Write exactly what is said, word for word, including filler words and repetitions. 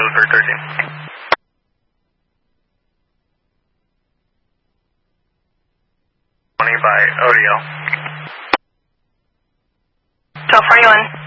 for thirteen. twenty by O D L. twelve forty-one.